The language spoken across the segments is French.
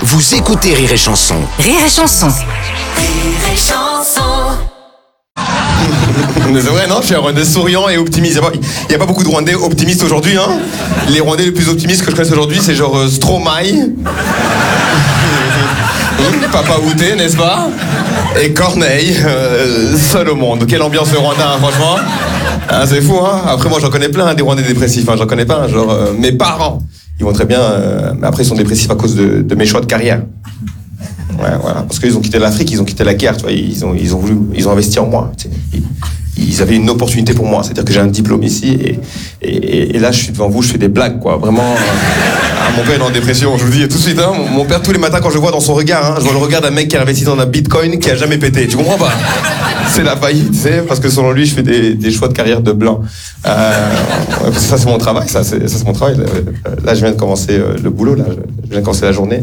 Vous écoutez Rire et Chanson. Rire et Chanson. Rire et Chanson. C'est vrai, non? Je suis un Rwandais souriant et optimiste. Il n'y a pas beaucoup de Rwandais optimistes aujourd'hui, hein? Les Rwandais les plus optimistes que je connaisse aujourd'hui, c'est genre Stromae, Papa Outé, n'est-ce pas? Et Corneille, seul au monde. Quelle ambiance le Rwanda, hein, franchement. Hein, c'est fou, hein? Après, moi, j'en connais plein, hein, des Rwandais dépressifs. Hein, j'en connais pas, genre mes parents. Ils vont très bien, mais après, ils sont dépressifs à cause de mes choix de carrière. Ouais, voilà. Parce qu'ils ont quitté l'Afrique, ils ont quitté la guerre, tu vois, ils ont investi en moi. Tu sais. Ils avaient une opportunité pour moi, c'est-à-dire que j'ai un diplôme ici et là, je suis devant vous, je fais des blagues, quoi. Vraiment, mon père est en dépression, je vous le dis tout de suite. Hein, mon père, tous les matins, quand je le vois dans son regard, hein, je vois le regard d'un mec qui a investi dans un bitcoin qui a jamais pété. Tu comprends pas? C'est la faillite, tu sais, parce que selon lui, je fais des choix de carrière de blanc. Ça, c'est mon travail, ça, c'est mon travail. Là, je viens de commencer le boulot, là, je viens de commencer la journée.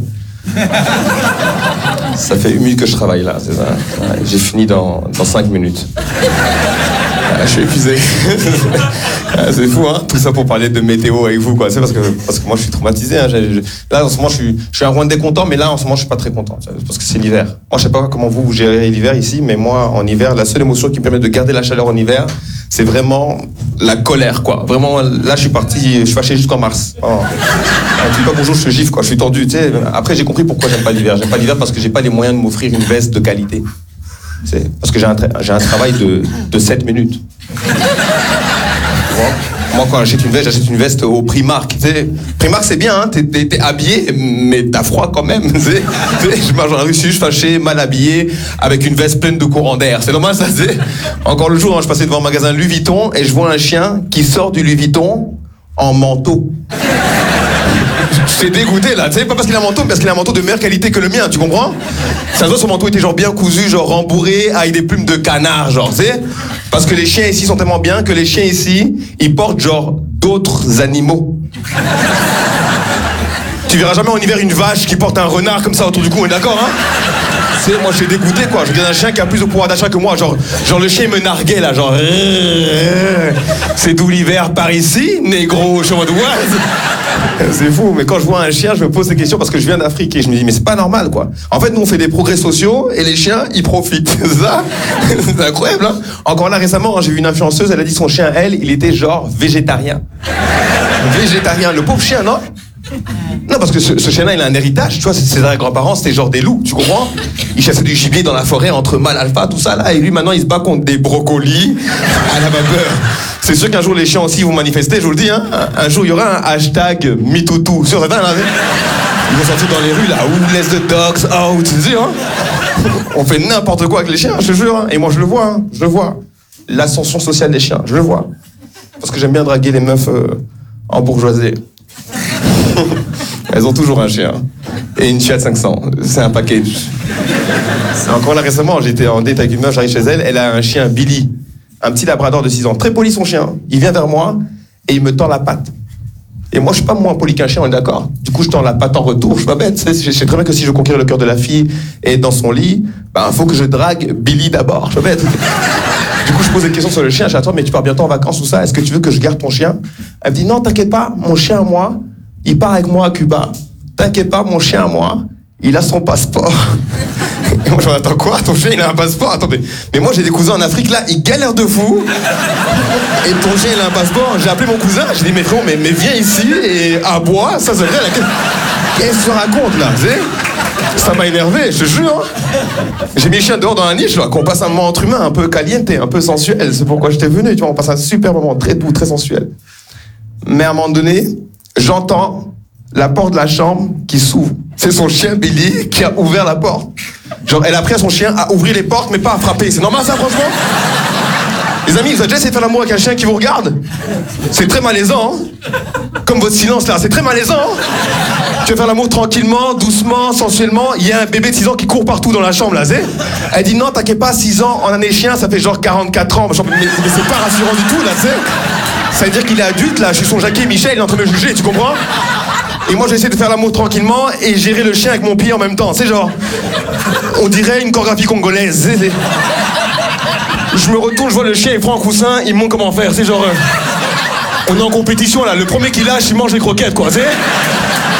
Ça fait 1 minute que je travaille là, c'est ça. Ouais, j'ai fini dans 5 minutes. Je suis épuisé. C'est fou, hein, tout ça pour parler de météo avec vous, quoi. C'est parce que moi je suis traumatisé. Hein. Là en ce moment je suis un Rwandais content, mais là en ce moment je suis pas très content, parce que c'est l'hiver. Moi je sais pas comment vous gérez l'hiver ici, mais moi en hiver, la seule émotion qui me permet de garder la chaleur en hiver, c'est vraiment la colère, quoi. Vraiment, là je suis fâché jusqu'en mars. Oh. Tu dis pas bonjour, je te gifle, quoi. Je suis tendu, tu sais. Après j'ai compris pourquoi j'aime pas l'hiver. J'aime pas l'hiver parce que j'ai pas les moyens de m'offrir une veste de qualité. C'est parce que j'ai un travail de 7 minutes. Moi, quand j'achète une veste au Primark. Tu sais, Primark, c'est bien, hein, t'es habillé, mais t'as froid quand même. Je marche dans la rue, je suis fâché, mal habillé, avec une veste pleine de courant d'air. C'est normal, ça, c'est. Encore le jour, hein, je passais devant un magasin Louis Vuitton et je vois un chien qui sort du Louis Vuitton en manteau. J'étais dégoûté là, tu sais, pas parce qu'il a un manteau, mais parce qu'il a un manteau de meilleure qualité que le mien, tu comprends? Ça se voit, son manteau était genre bien cousu, genre rembourré, avec des plumes de canard, genre, tu sais? Parce que les chiens ici sont tellement bien que les chiens ici, ils portent genre d'autres animaux. Tu verras jamais en hiver une vache qui porte un renard comme ça autour du cou, on est d'accord, hein? Tu sais, moi je suis dégoûté, quoi. Je regarde un chien qui a plus de pouvoir d'achat que moi, genre le chien il me narguait là, genre. C'est d'où l'hiver par ici, négro, je suis en mode ouais. C'est fou, mais quand je vois un chien, je me pose des questions parce que je viens d'Afrique et je me dis, mais c'est pas normal, quoi. En fait, nous, on fait des progrès sociaux et les chiens, ils profitent. C'est ça? C'est incroyable, hein? Encore là, récemment, j'ai vu une influenceuse, elle a dit son chien, il était genre végétarien. Végétarien, le pauvre chien, non? Non, parce que ce chien-là, il a un héritage, tu vois, ses arrière-grands-parents, c'était genre des loups, tu comprends? Il chassait du gibier dans la forêt entre mâles alpha, tout ça, là, et lui, maintenant, il se bat contre des brocolis à la vapeur. C'est sûr qu'un jour, les chiens aussi vont manifester, je vous le dis, hein. Un jour, il y aura un hashtag MeToo, sur certains, là, ils vont sortir dans les rues, là, où laisse the dogs out, tu sais, hein. On fait n'importe quoi avec les chiens, je te jure, hein. Et moi, je le vois. L'ascension sociale des chiens, je le vois. Parce que j'aime bien draguer les meufs en bourgeoisie. Elles ont toujours un chien. Et une Fiat 500. C'est un package. Encore là récemment, j'étais en date avec une meuf, j'arrive chez elle, elle a un chien Billy. Un petit labrador de 6 ans. Très poli son chien. Il vient vers moi et il me tend la patte. Et moi, je suis pas moins poli qu'un chien, on est d'accord? Du coup, je tends la patte en retour, je suis pas bête. Je sais très bien que si je veux conquérir le cœur de la fille et être dans son lit, faut que je drague Billy d'abord. Je suis pas bête. Du coup, je pose des questions sur le chien. Je dis, attends, mais tu pars bientôt en vacances ou ça? Est-ce que tu veux que je garde ton chien? Elle me dit, non, t'inquiète pas, mon chien à moi, il part avec moi à Cuba. T'inquiète pas, mon chien à moi, il a son passeport. Et moi, je me dis, attends quoi? Ton chien, il a un passeport? Attendez. Mais moi, j'ai des cousins en Afrique, là, ils galèrent de fou. Et ton chien, il a un passeport. J'ai appelé mon cousin, j'ai dit, mais frérot, mais viens ici et aboie. Ça, c'est vrai, qu'est-ce que tu racontes, là? Ça m'a énervé, je te jure. J'ai mis le chien dehors dans la niche, là, qu'on passe un moment entre humains, un peu caliente, un peu sensuel. C'est pourquoi j'étais venu, tu vois, on passe un super moment, très doux, très sensuel. Mais à un moment donné, j'entends la porte de la chambre qui s'ouvre. C'est son chien Billy qui a ouvert la porte. Genre, elle a pris à son chien à ouvrir les portes, mais pas à frapper. C'est normal ça, franchement? Les amis, vous avez déjà essayé de faire l'amour avec un chien qui vous regarde? C'est très malaisant, hein? Comme votre silence là, c'est très malaisant, hein? Tu veux faire l'amour tranquillement, doucement, sensuellement. Il y a un bébé de 6 ans qui court partout dans la chambre là, c'est? Elle dit non, t'inquiète pas, 6 ans en année chien, ça fait genre 44 ans. Mais c'est pas rassurant du tout là, c'est? Ça veut dire qu'il est adulte là, je suis son Jackie Michel, il est en train de me juger, tu comprends? Et moi j'essaie de faire l'amour tranquillement et gérer le chien avec mon pied en même temps. C'est genre, on dirait une chorégraphie congolaise. Je me retourne, je vois le chien, il prend un coussin, il me montre comment faire. C'est genre, on est en compétition là, le premier qui lâche, il mange les croquettes quoi. C'est